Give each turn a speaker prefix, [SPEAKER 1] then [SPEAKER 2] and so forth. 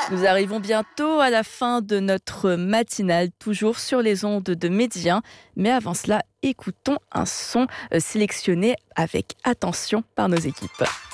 [SPEAKER 1] Nous arrivons bientôt à la fin de notre matinale, toujours sur les ondes de Médien. Mais avant cela, écoutons un son sélectionné avec attention par nos équipes.